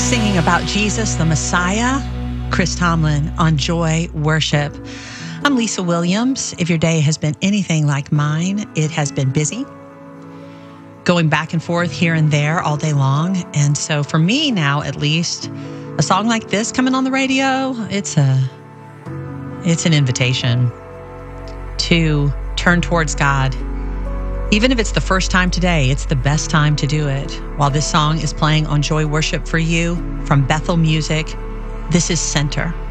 Singing about Jesus, the Messiah, Chris Tomlin on Joy Worship. I'm Lisa Williams. If your day has been anything like mine, it has been busy, going back and forth here and there all day long. And so for me now, at least, a song like this coming on the radio, it's an invitation to turn towards God. Even if it's the first time today, it's the best time to do it. While this song is playing on Joy Worship for you from Bethel Music, this is Center.